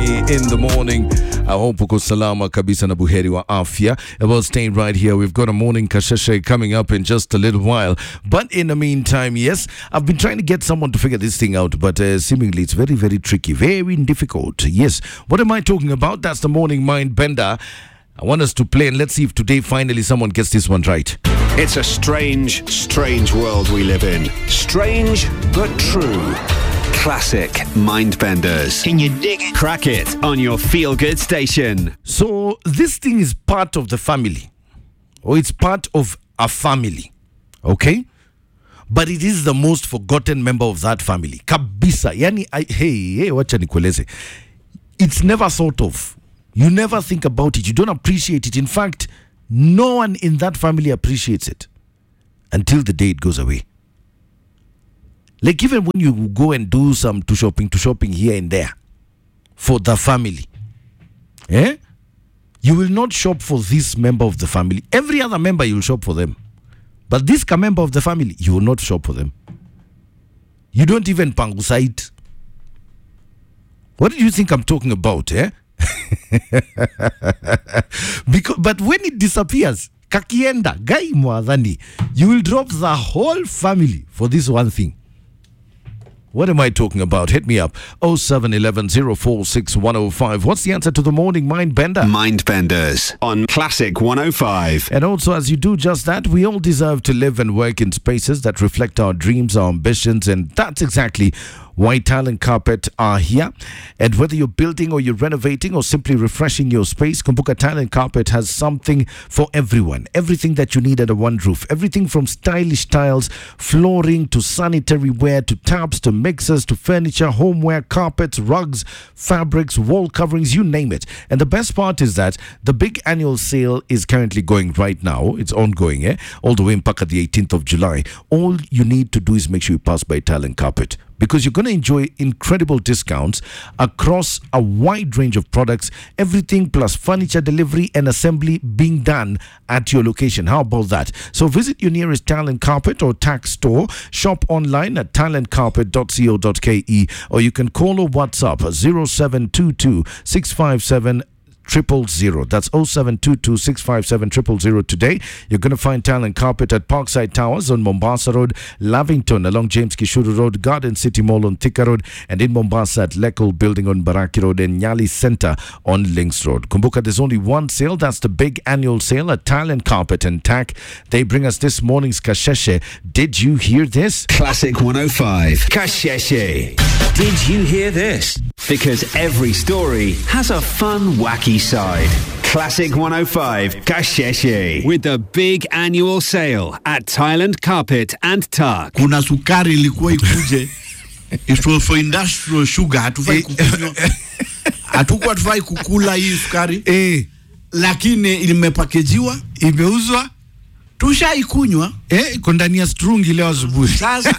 me in the morning. I hope uko salama kabisa na buheri wa afya. Well, staying right here. We've got a morning kasheshe coming up in just a little while. But in the meantime, yes, I've been trying to get someone to figure this thing out, but seemingly it's very, very tricky, very difficult. Yes. What am I talking about? That's the morning mind bender. I want us to play, and let's see if today finally someone gets this one right. It's a strange, strange world we live in. Strange, but true. Classic Mindbenders. Can you dig it? Crack it on your feel-good station. So this thing is part of the family, or it's part of a family, okay? But it is the most forgotten member of that family. Kabisa. Yani, hey, wacha nikueleze. It's never thought of. You never think about it. You don't appreciate it. In fact, no one in that family appreciates it until the day it goes away. Like even when you go and do some to shopping here and there for the family, you will not shop for this member of the family. Every other member you will shop for them. But this member of the family, you will not shop for them. You don't even pangusa it. What do you think I'm talking about, but when it disappears, kakienda gai mwadhani, you will drop the whole family for this one thing. What am I talking about? Hit me up. 0711 046 105. What's the answer to the morning mind bender? Mindbenders on Classic 105. And also, as you do just that, we all deserve to live and work in spaces that reflect our dreams, our ambitions, and that's exactly why Talent Carpet are here. And whether you're building or you're renovating or simply refreshing your space, Kumbuka Talent Carpet has something for everyone. Everything that you need under one roof. Everything from stylish tiles, flooring, to sanitary ware, to taps, to mixers, to furniture, homeware, carpets, rugs, fabrics, wall coverings, you name it. And the best part is that the big annual sale is currently going right now. It's ongoing, all the way in Paka the 18th of July. All you need to do is make sure you pass by Talent Carpet, because you're going to enjoy incredible discounts across a wide range of products, everything plus furniture delivery and assembly being done at your location. How about that? So visit your nearest Talent Carpet or tax store, shop online at talentcarpet.co.ke, or you can call or WhatsApp 0722 657 000. That's 0722 657 000. Today, you're going to find Talent Carpet at Parkside Towers on Mombasa Road, Lavington along James Kishuru Road, Garden City Mall on Thika Road, and in Mombasa at Lekol Building on Baraki Road, and Nyali Center on Links Road. Kumbuka, there's only one sale. That's the big annual sale at Talent Carpet and TAC. They bring us this morning's Kasheshe. Did you hear this? Classic 105. Kasheshe. Did you hear this? Because every story has a fun, wacky side. Classic 105 Kasheshe with the big annual sale at Talent Carpet and TAC. Kuna sukari ilikuwa ikuje. It was for industrial sugar. Hatufai kukula hii sukari. Lakini imepakejiwa, imeuzwa, tushaikunywa. Iko ndani ya strungi leo asubuhi. Sasa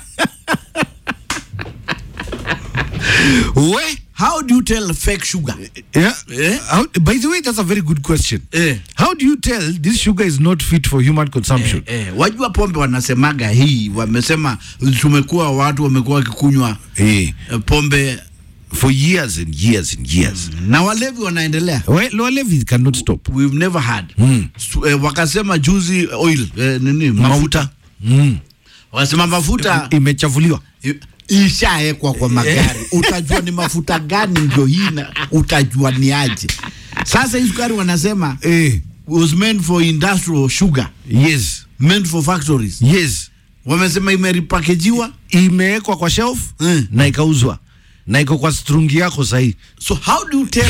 how do you tell fake sugar? By the way, that's a very good question. How do you tell this sugar is not fit for human consumption? Wajua pombe wanasemaga hii, wamesema tumekuwa watu wamekuwa wakikunywa pombe for years and years and years. Na walevi wanaendelea. Walevi cannot stop. We've never had. Wakasema juicy oil, mafuta. Wakasema mafuta imechafuliwa. Ishaekwa kwa magari. Utajua ni mafuta gani ndio hii, utajua ni aje. Sasa hii sukari wanasema was meant for industrial sugar. Yes. Meant for factories. Yes. Wamesema imepakejiwa, imewekwa kwa shelf na ikauzwa. Na iko kwa strungi yako sahi. So how do you tell?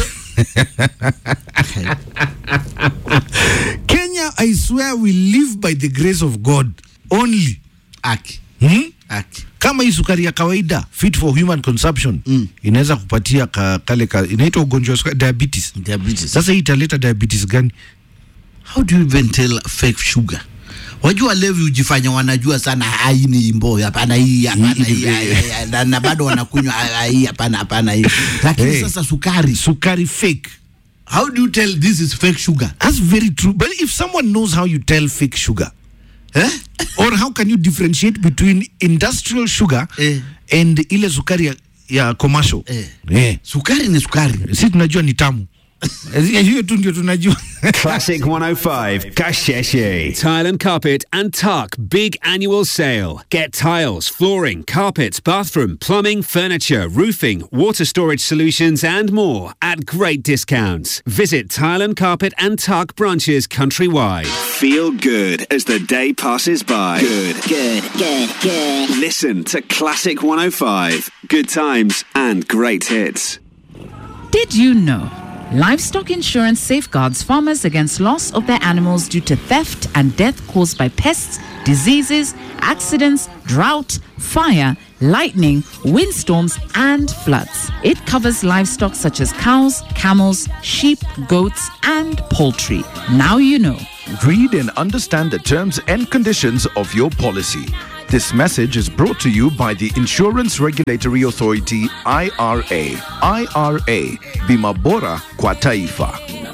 Kenya, I swear we live by the grace of God only. Aki. Kama hii sukari ya kawaida fit for human consumption inaweza kupatia inaitwa ugonjwa wa diabetes. Sasa hii italeta diabetes gani? How do you even tell fake sugar? Wajua levi ujifanya wanajua sana hii ni imbo, hapana hii, hapana hii, na bado wanakunywa hii, hapana hii. Lakini sasa sukari fake. How do you tell this is fake sugar? That's very true. But if someone knows how you tell fake sugar, or how can you differentiate between industrial sugar and ile sukari ya commercial. Sukari ni sukari. Sisi tunajua ni tamu. Hiyo tu ndio tunajua. Classic 105 Kasheshe. Tile and Carpet and Tuck big annual sale. Get tiles, flooring, carpets, bathroom, plumbing, furniture, roofing, water storage solutions and more at great discounts. Visit Tile and Carpet and Tuck branches countrywide. Feel good as the day passes by. Good. Listen to Classic 105. Good times and great hits. Did you know livestock insurance safeguards farmers against loss of their animals due to theft and death caused by pests, diseases, accidents, drought, fire, lightning, windstorms, and floods? It covers livestock such as cows, camels, sheep, goats, and poultry. Now you know. Read and understand the terms and conditions of your policy. This message is brought to you by the Insurance Regulatory Authority, IRA. IRA, Bima Bora kwa Taifa.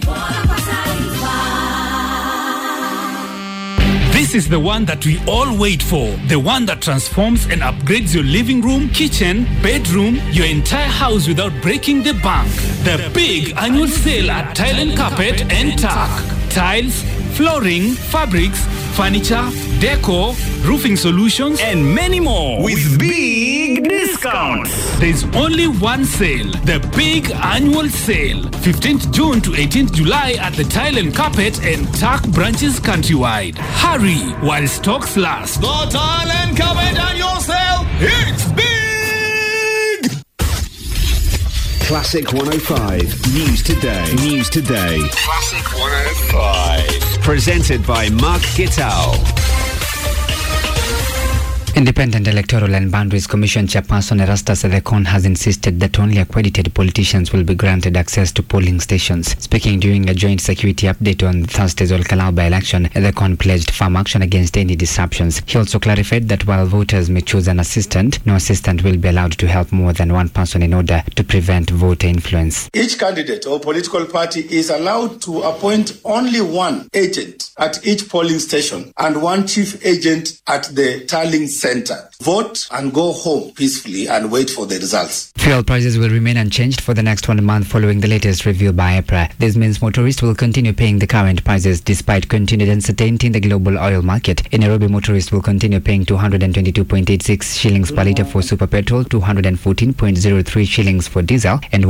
This is the one that we all wait for. The one that transforms and upgrades your living room, kitchen, bedroom, your entire house without breaking the bank. The big annual sale at Tile and Carpet and Tuck. Tiles, flooring, fabrics, furniture, decor, roofing solutions, and many more with big discounts. There's only one sale, the big annual sale, 15th June to 18th July at the Tile and Carpet and Tuck branches countrywide. Hurry while stocks last. The Tile and Carpet annual sale, it's big! Classic 105 News Today. Classic 105. Presented by Mark Gittal. Independent Electoral and Boundaries Commission Chairperson Erastus Ethekon has insisted that only accredited politicians will be granted access to polling stations. Speaking during a joint security update on Thursday's Olkalau by-election, Ethekon pledged firm action against any disruptions. He also clarified that while voters may choose an assistant, no assistant will be allowed to help more than one person in order to prevent voter influence. Each candidate or political party is allowed to appoint only one agent at each polling station and one chief agent at the tallying center. Vote and go home peacefully and wait for the results. Fuel prices will remain unchanged for the next 1 month following the latest review by EPRA. This means motorists will continue paying the current prices despite continued uncertainty in the global oil market. In Nairobi, motorists will continue paying 222.86 shillings per litre for super petrol, 214.03 shillings for diesel, and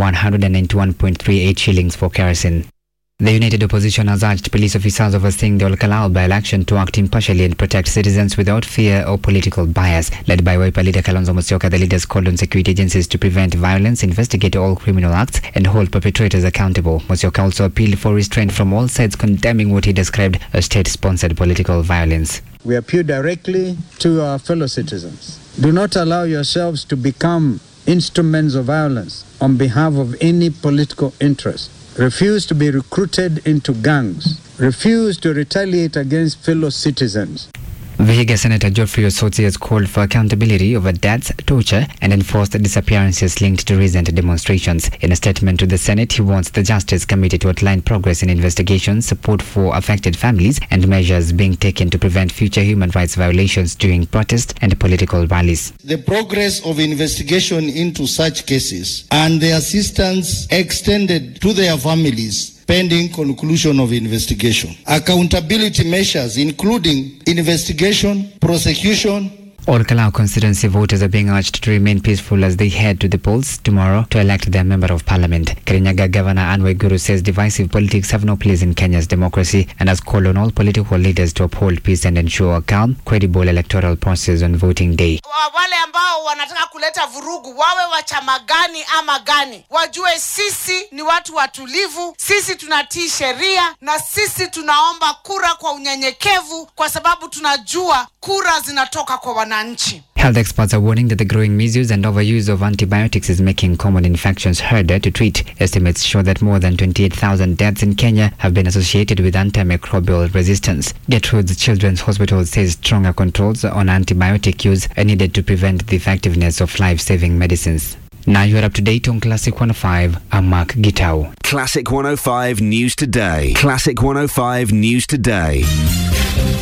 191.38 shillings for kerosene. The United Opposition has urged police officers overseeing the Olkalau by-election to act impartially and protect citizens without fear or political bias. Led by Wiper leader Kalonzo Musyoka, the leaders called on security agencies to prevent violence, investigate all criminal acts, and hold perpetrators accountable. Musyoka also appealed for restraint from all sides, condemning what he described as state-sponsored political violence. We appeal directly to our fellow citizens. Do not allow yourselves to become instruments of violence on behalf of any political interest. Refuse to be recruited into gangs. Refuse to retaliate against fellow citizens. Vihiga Senator Geoffrey Osotsi has called for accountability over deaths, torture, and enforced disappearances linked to recent demonstrations. In a statement to the Senate, he wants the Justice Committee to outline progress in investigations, support for affected families, and measures being taken to prevent future human rights violations during protests and political rallies. The progress of investigation into such cases and the assistance extended to their families pending conclusion of investigation. Accountability measures including investigation, prosecution. Olkalau constituency voters are being urged to remain peaceful as they head to the polls tomorrow to elect their member of parliament. Kirinyaga Governor Anne Waiguru says divisive politics have no place in Kenya's democracy and has called on all political leaders to uphold peace and ensure a calm, credible electoral process on voting day. Wale ambao wanataka kuleta vurugu, wawe wa chama gani ama gani, wajue sisi ni watu watulivu, sisi tunatii sheria na sisi tunaomba kura kwa unyenyekevu kwa sababu tunajua kura zinatoka kwa wananchi. Health experts are warning that the growing misuse and overuse of antibiotics is making common infections harder to treat. Estimates show that more than 28,000 deaths in Kenya have been associated with antimicrobial resistance. Gertrude's Children's Hospital says stronger controls on antibiotic use are needed to prevent the effectiveness of life-saving medicines. Now you're up to date on Classic 105. I'm Mark Gitau. Classic 105 News Today. Classic 105 News Today.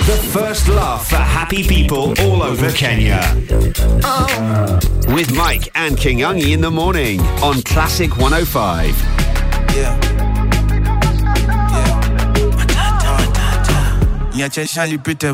The first laugh for happy people all over Kenya. With Mike and Kingungi in the morning on Classic 105. Niache shali pite